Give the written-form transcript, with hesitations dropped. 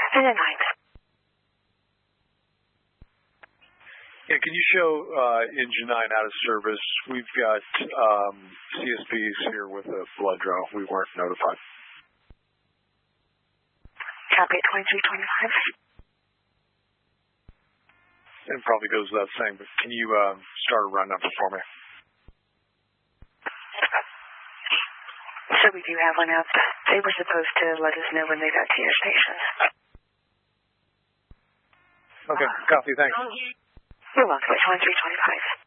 Engine 9. Yeah, can you show Engine 9 out of service? We've got CSPs here with a blood draw. We weren't notified. Copy 2325. It probably goes without saying, but can you start a run number for me? So we do have one out. They were supposed to let us know when they got to your station. Okay, copy, thanks. You're welcome. 2325.